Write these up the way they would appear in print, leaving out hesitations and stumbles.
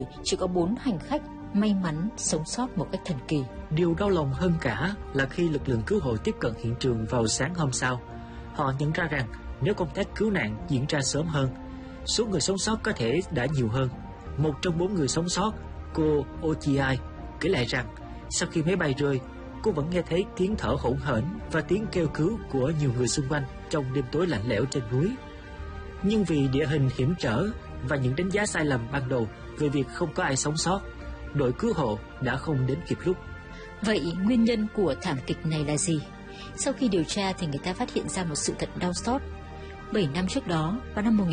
chỉ có 4 hành khách may mắn sống sót một cách thần kỳ. Điều đau lòng hơn cả là khi lực lượng cứu hộ tiếp cận hiện trường vào sáng hôm sau, họ nhận ra rằng nếu công tác cứu nạn diễn ra sớm hơn, số người sống sót có thể đã nhiều hơn. Một trong 4 người sống sót, cô Ochiai, kể lại rằng sau khi máy bay rơi, cô vẫn nghe thấy tiếng thở hổn hển và tiếng kêu cứu của nhiều người xung quanh trong đêm tối lạnh lẽo trên núi. Nhưng vì địa hình hiểm trở và những đánh giá sai lầm ban đầu về việc không có ai sống sót, đội cứu hộ đã không đến kịp lúc. Vậy nguyên nhân của thảm kịch này là gì? Sau khi điều tra thì người ta phát hiện ra một sự thật đau xót. 7 năm trước đó, vào năm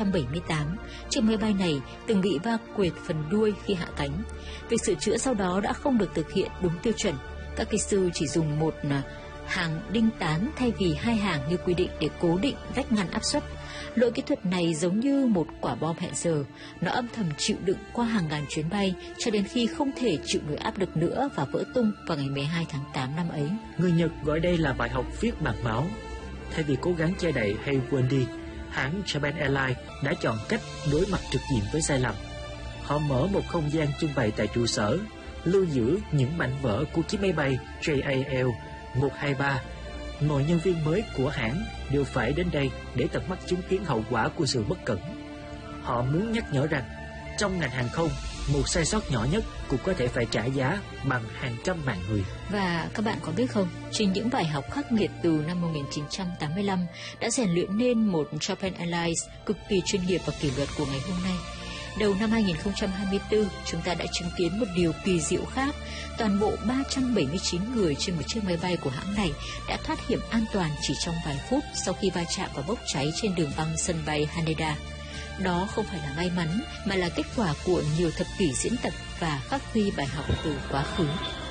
1978, chiếc máy bay này từng bị va quệt phần đuôi khi hạ cánh. Việc sửa chữa sau đó đã không được thực hiện đúng tiêu chuẩn. Các kỹ sư chỉ dùng một hàng đinh tán thay vì 2 hàng như quy định để cố định vách ngăn áp suất. Lỗi kỹ thuật này giống như một quả bom hẹn giờ, nó âm thầm chịu đựng qua hàng ngàn chuyến bay cho đến khi không thể chịu nổi áp lực nữa và vỡ tung vào ngày 12 tháng 8 năm ấy. Người Nhật gọi đây là bài học viết bằng máu. Thay vì cố gắng che đậy hay quên đi, hãng Japan Airlines đã chọn cách đối mặt trực diện với sai lầm. Họ mở một không gian trưng bày tại trụ sở, lưu giữ những mảnh vỡ của chiếc máy bay JAL 123. Mọi nhân viên mới của hãng đều phải đến đây để tận mắt chứng kiến hậu quả của sự bất cẩn. Họ muốn nhắc nhở rằng trong ngành hàng không, một sai sót nhỏ nhất cũng có thể phải trả giá bằng hàng trăm mạng người. Và các bạn có biết không, chính những bài học khắc nghiệt từ năm 1985 đã rèn luyện nên một Japan Airlines cực kỳ chuyên nghiệp và kỷ luật của ngày hôm nay. Đầu năm 2024, chúng ta đã chứng kiến một điều kỳ diệu khác. Toàn bộ 379 người trên một chiếc máy bay của hãng này đã thoát hiểm an toàn chỉ trong vài phút sau khi va chạm và bốc cháy trên đường băng sân bay Haneda. Đó không phải là may mắn, mà là kết quả của nhiều thập kỷ diễn tập và phát huy bài học từ quá khứ.